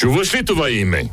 Чуваш ли това име?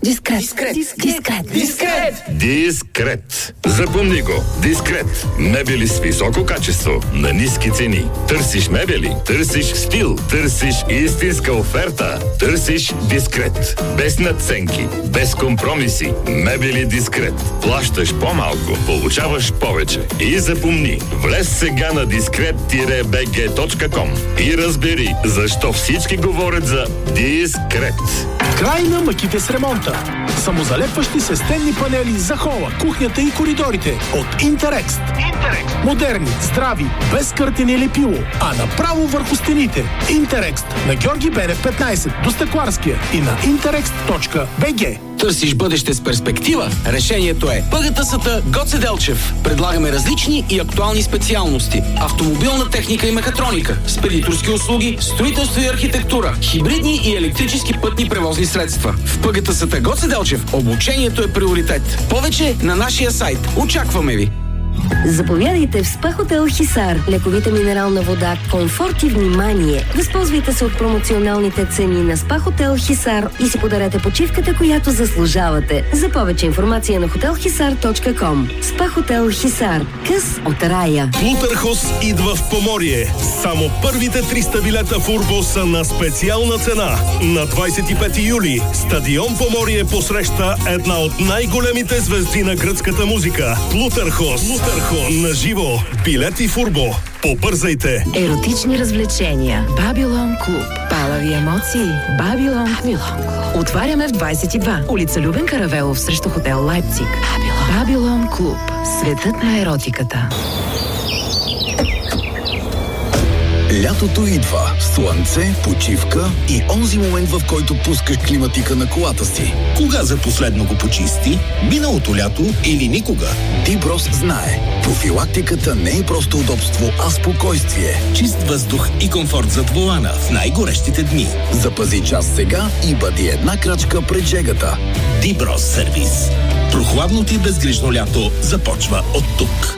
Дискрет. Запомни го. Дискрет. Мебели с високо качество на ниски цени. Търсиш мебели, търсиш стил, търсиш истинска оферта. Търсиш Дискрет. Без надценки, без компромиси. Мебели Дискрет. Плащаш по-малко, получаваш повече. И запомни, влез сега на discret-bg.com и разбери защо всички говорят за Дискрет. Край на мъките с ремонта. Самозалепващи се стенни панели за хола, кухнята и коридорите от Интерекст. Модерни, здрави, без къртене и лепило, а направо върху стените. Интерекст на Георги Бенев 15 до Стъкларския и на interext.bg. Търсиш бъдеще с перспектива? Решението е ПГТС-та Гоце Делчев. Предлагаме различни и актуални специалности. Автомобилна техника и мехатроника, спедиторски услуги, строителство и архитектура, хибридни и електрически пътни превозни средства. В ПГТС-та Гоце Делчев обучението е приоритет. Повече на нашия сайт. Очакваме ви! Заповядайте в СПА Хотел Хисар. Лековита минерална вода, комфорт и внимание. Възползвайте се от промоционалните цени на СПА Хотел Хисар и си подарете почивката, която заслужавате. За повече информация на hotelhisar.com. СПА Хотел Хисар. Къс от рая. Плутърхос идва в Поморие. Само първите 300 билета в Урбо са на специална цена. На 25 юли стадион Поморие посреща една от най-големите звезди на гръцката музика. Плутърхос. На живо. Билети в Урбо. Побързайте! Еротични развлечения. Бабилон клуб. Палави емоции. Бабилон клуб. Отваряме в 22. Улица Любен Каравелов срещу хотел Лайпциг. Бабилон клуб. Светът на еротиката. Лятото идва. Слънце, почивка и онзи момент, в който пускаш климатика на колата си. Кога за последно го почисти? Миналото лято или никога? Диброс знае. Профилактиката не е просто удобство, а спокойствие. Чист въздух и комфорт зад волана в най-горещите дни. Запази час сега и бъди една крачка пред жегата. Диброс сервис. Прохладното и безгрижно лято започва от тук.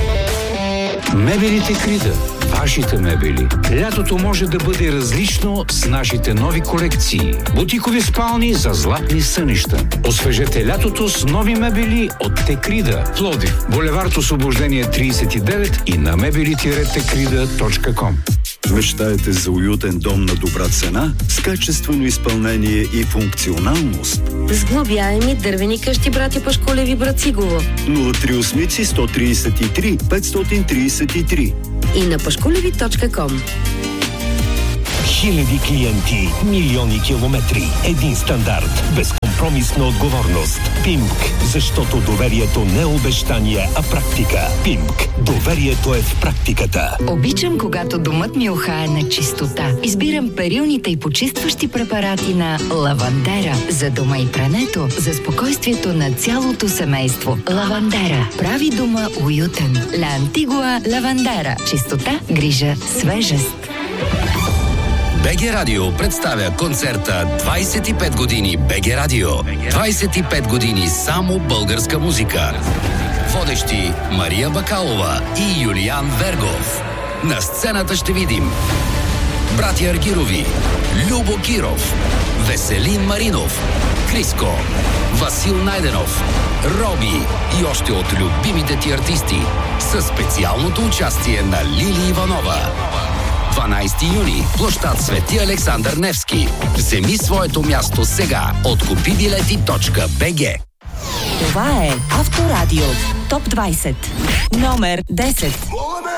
Мебелите Крида. Вашите мебели. Лятото може да бъде различно с нашите нови колекции. Бутикови спални за златни сънища. Освежете лятото с нови мебели от Текрида. Пловдив, булевард Освобождение 39 и на mebeli-tekrida.com. Мечтаете за уютен дом на добра цена, с качествено изпълнение и функционалност? Сглобяеми дървени къщи братя Пашколеви, Брацигово. 038 133 533 и на pashkolevi.com. Хиляди клиенти, милиони километри, един стандарт, безкомпромисна отговорност. Пимк, защото доверието не е обещание, а практика. Пимк, доверието е в практиката. Обичам, когато домът ми ухае на чистота. Избирам перилните и почистващи препарати на Лавандера. За дома и прането, за спокойствието на цялото семейство. Лавандера прави дома уютен. Ла Антигуа Лавандера. Чистота, грижа, свежест. БГ Радио представя концерта 25 години БГ Радио. 25 години само българска музика. Водещи Мария Бакалова и Юлиан Вергов. На сцената ще видим братя Аргирови, Любо Киров, Веселин Маринов, Криско, Васил Найденов, Роби и още от любимите ти артисти със специалното участие на Лили Иванова. 12 юни, площад Свети Александър Невски. Вземи своето място сега от kupibileti.bg. Това е Авторадио. Топ 20. Номер 10.